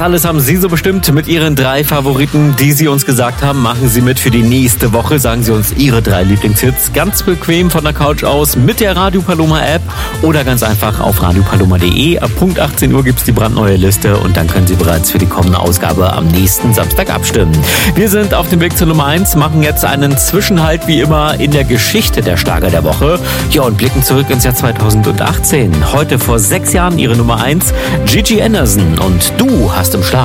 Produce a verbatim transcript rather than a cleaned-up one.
alles haben Sie so bestimmt mit Ihren drei Favoriten, die Sie uns gesagt haben. Machen Sie mit für die nächste Woche. Sagen Sie uns Ihre drei Lieblingshits. Ganz bequem von der Couch aus mit der Radio Paloma App oder ganz einfach auf radio paloma punkt de. Ab Punkt achtzehn Uhr gibt es die brandneue Liste und dann können Sie bereits für die kommende Ausgabe am nächsten Samstag abstimmen. Wir sind auf dem Weg zur Nummer eins, machen jetzt einen Zwischenhalt wie immer in der Geschichte der Schlager der Woche. Ja, und blicken zurück ins Jahr zweitausendachtzehn. Heute vor sechs Jahren Ihre Nummer eins, Gigi Anderson und Du hast im Schlaf.